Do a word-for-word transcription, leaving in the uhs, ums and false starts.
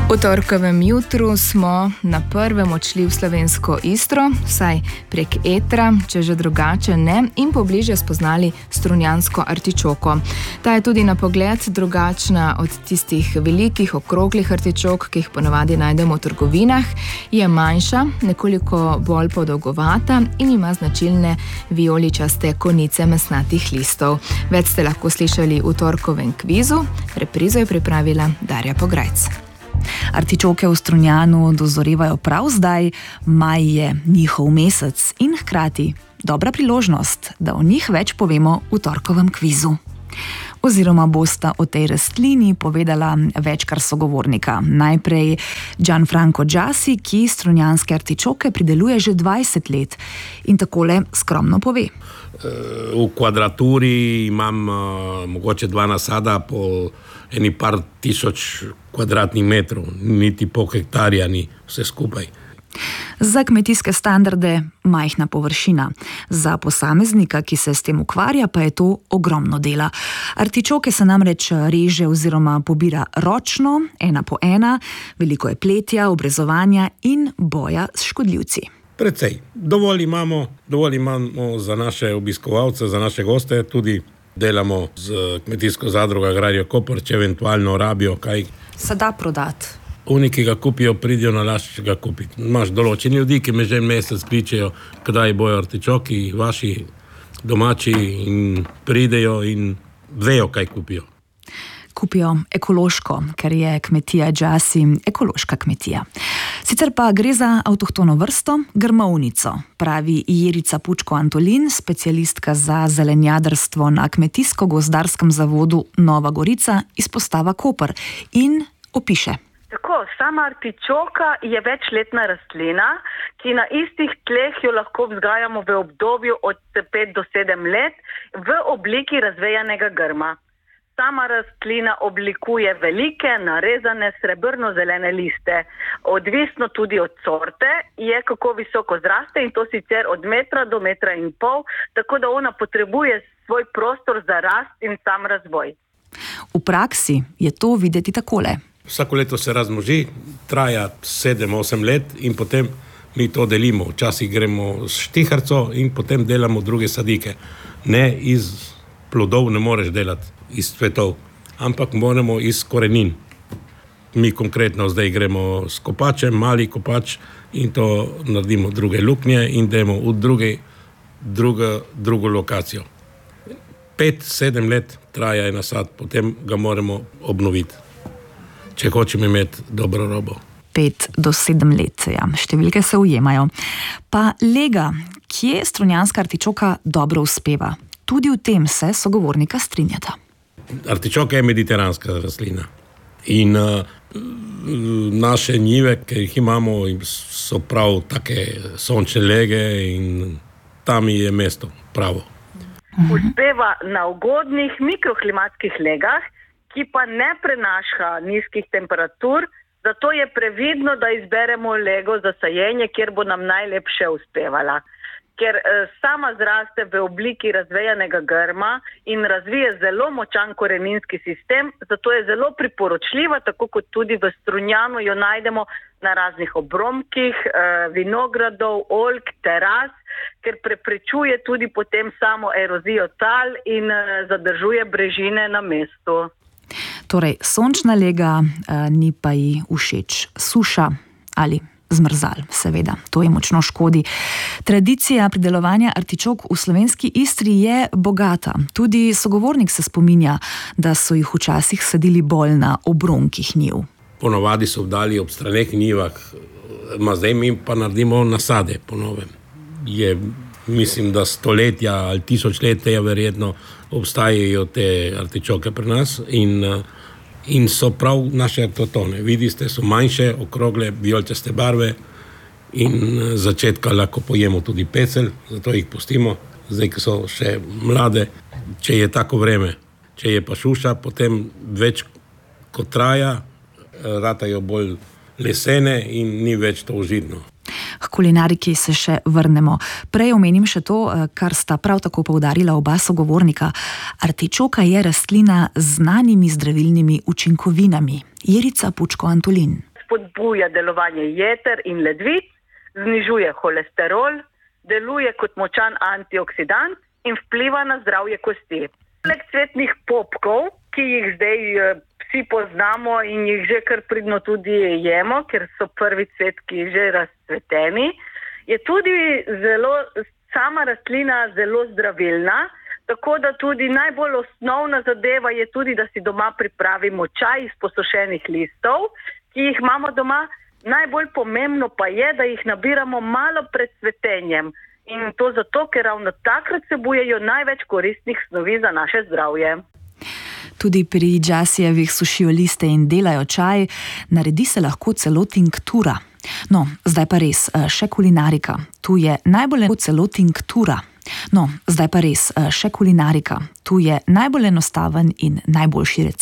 V torkovem jutru smo na prvem odšli v slovensko Istro, vsaj prek etra, če že drugače ne, in pobliže spoznali strunjansko artičoko. Ta je tudi na pogled drugačna od tistih velikih okroglih artičok, ki jih ponavadi najdemo v trgovinah. Je manjša, nekoliko bolj podolgovata in ima značilne vijoličaste konice mesnatih listov. Več ste lahko slišali v torkovem kvizu, reprizo je pripravila Darja Pograjc. Artičoke v Strunjanu dozorevajo prav zdaj, maj je njihov mesec in hkrati dobra priložnost, da o njih več povemo v torkovem kvizu. Oziroma bosta o tej rastlini povedala več kar sogovornika. Najprej Gianfranco Giassi, ki strunjanske artičoke prideluje že dvajset let in takole skromno pove. V kvadraturi imam uh, mogoče dva nasada po eni par tisoč kvadratnih metrov, niti po hektarja ni vse skupaj. Za kmetijske standarde majhna površina. Za posameznika, ki se s tem ukvarja, pa je to ogromno dela. Artičoke se namreč reže oziroma pobira ročno, ena po ena, veliko je pletja, obrezovanja in boja s škodljivci. Precej. Dovolj imamo, dovolj imamo za naše obiskovalce, za naše goste, tudi delamo z kmetijsko zadrugo Agrarija Koper, če eventualno rabijo kaj. Se da prodati. Oni, ki ga kupijo, pridijo na lašč ga kupiti. Imaš določeni ljudi, ki me že mesec kličejo, kdaj bojo artičoki, vaši domači, in pridejo in vejo, kaj kupijo. Kupijo ekološko, ker je kmetija Giassi ekološka kmetija. Sicer pa gre za avtohtono vrsto grmovnico, pravi Jerica Pučko-Antolin, specialistka za zelenjadarstvo na Kmetijsko-gozdarskem zavodu Nova Gorica, izpostava Koper, in opiše. Tako, sama artičoka je večletna rastlina, ki na istih tleh jo lahko vzgajamo v obdobju od pet do sedem let v obliki razvejanega grma. Sama rastlina oblikuje velike, narezane srebrno-zelene liste. Odvisno tudi od sorte je, kako visoko zraste, in to sicer od metra do metra in pol, tako da ona potrebuje svoj prostor za rast in sam razvoj. V praksi je to videti takole. Vsako leto se razmnoži, traja sedem osem let in potem mi to delimo. Včasih gremo s štiharco in potem delamo druge sadike. Ne iz plodov ne moreš delati, iz cvetov, ampak moramo iz korenin. Mi konkretno zdaj gremo s kopačem, mali kopač, in to naredimo druge luknje in dajemo v druge, druge, drugo lokacijo. Pet, sedem let traja en nasad, potem ga moramo obnoviti, če hočemo imeti dobro robo. Pet do sedem let, ja, številke se ujemajo. Pa lega, kje strunjanska artičoka dobro uspeva? Tudi v tem se sogovornika strinjata. Artičoka je mediteranska rastlina in uh, naše njive, ki jih imamo, so prav take sončne lege in tam je mesto pravo. Uspeva na ugodnih mikroklimatskih legah, ki pa ne prenaša nizkih temperatur, zato je previdno, da izberemo lego za sajenje, kjer bo nam najlepše uspevala. Ker eh, sama zraste v obliki razvejanega grma in razvije zelo močan koreninski sistem, zato je zelo priporočljiva, tako kot tudi v Strunjanu jo najdemo na raznih obromkih, eh, vinogradov, oljk, teras, ker preprečuje tudi potem samo erozijo tal in eh, zadržuje brežine na mestu. Torej, sončna lega, eh, ni pa ji všeč suša ali zmrzal, seveda, to je močno škodi. Tradicija pridelovanja artičok v slovenski Istri je bogata. Tudi sogovornik se spominja, da so jih včasih sadili bolj na obronkih njiv. Ponovadi so dali ob straneh njivah, ma zdaj mi pa naredimo nasade po novem. Je, mislim, da stoletja ali tisočletja verjetno obstajajo te artičoke pri nas in in so prav naše avtohtone. Vidite, so manjše, okrogle, vijoličaste barve in začetka lahko pojemo tudi pecelj, zato jih pustimo, zdaj, ki so še mlade. Če je tako vreme, če je pa šuša, potem več kot traja, ratajo bolj lesene in ni več to užitno. K kulinariki se še vrnemo. Prej omenim še to, kar sta prav tako poudarila oba sogovornika. Artičoka je rastlina z znanimi zdravilnimi učinkovinami. Jerica Pučko-Antolin. spodbuja delovanje jeter in ledvic, znižuje holesterol, deluje kot močan antioksidant in vpliva na zdravje kosti. Poleg cvetnih popkov, ki jih zdaj vsi poznamo in jih že kar pridno tudi jemo, ker so prvi cvetki že razcveteni, je tudi zelo, sama rastlina zelo zdravilna, tako da tudi najbolj osnovna zadeva je tudi, da si doma pripravimo čaj iz posušenih listov, ki jih imamo doma. Najbolj pomembno pa je, da jih nabiramo malo pred cvetenjem. In to zato, ker ravno takrat vsebujejo največ koristnih snovi za naše zdravje. Tudi pri džasijevih sušijo liste in delajo čaj, naredi se lahko celo tinktura. No, zdaj pa res, še kulinarika. Tu je najbolj celo tinktura. No, zdaj pa res, še kulinarika. Tu je najbolj enostaven in najboljši recept.